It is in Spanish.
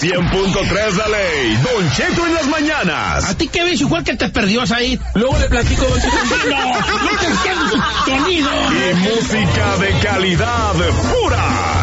100.3 La Ley, Don Cheto en las mañanas. ¿A ti qué ves igual que te perdió ahí? Luego le platico, Don Cheto. No te entiendo su sonido. Y música de calidad pura.